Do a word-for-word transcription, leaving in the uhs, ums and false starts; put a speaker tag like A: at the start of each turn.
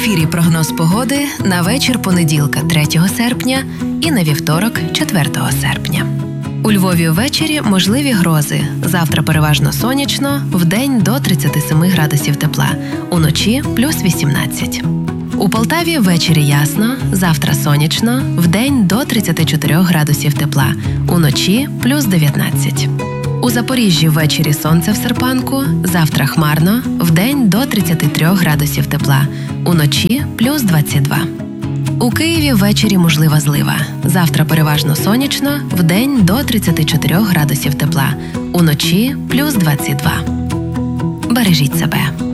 A: ефірі прогноз погоди на вечір понеділка, третього серпня і на вівторок, четвертого серпня. У Львові ввечері можливі грози. Завтра переважно сонячно, вдень до тридцяти семи градусів тепла, уночі плюс вісімнадцять. У Полтаві ввечері ясно, завтра сонячно, вдень до тридцяти чотирьох градусів тепла, уночі плюс дев'ятнадцять. У Запоріжжі ввечері сонце в серпанку, завтра хмарно, вдень до тридцяти трьох градусів тепла, уночі плюс двадцять два. У Києві ввечері можлива злива. Завтра переважно сонячно, вдень до тридцяти чотирьох градусів тепла, уночі плюс двадцять два. Бережіть себе.